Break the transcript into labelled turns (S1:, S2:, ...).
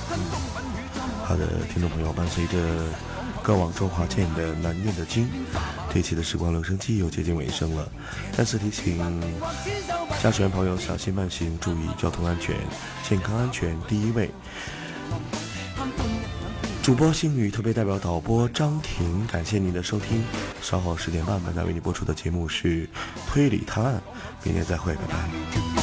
S1: 好的，听众朋友，伴随着歌往中华健的难念的经，这一期的时光留声机又接近尾声了。再次提醒驾驶员朋友小心慢行，注意交通安全，健康安全第一位。主播星宇特别代表导播张婷，感谢您的收听。稍后10点半，本台为你播出的节目是推理探案，明天再会，拜拜。